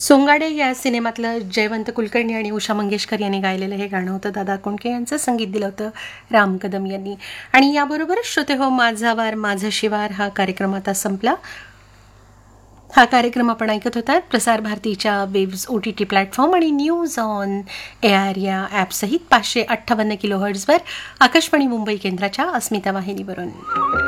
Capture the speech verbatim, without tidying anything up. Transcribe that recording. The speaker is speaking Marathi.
सोंगाडे या सिनेमातलं जयवंत कुलकर्णी आणि उषा मंगेशकर यांनी गायलेलं हे गाणं होतं. दादा कोंडके यांचं संगीत दिलं होतं राम कदम यांनी. आणि याबरोबरच श्रोते हो, माझा वार माझं शिवार हा कार्यक्रम आता संपला. हा कार्यक्रम आपण ऐकत होतात प्रसार भारतीच्या waves O T T platform आणि न्यूज ऑन एआर या ॲपसहित पाचशे अठ्ठावन्न किलो हर्ट्झवर आकाशवाणी मुंबई केंद्राच्या अस्मिता वाहिनीवरून.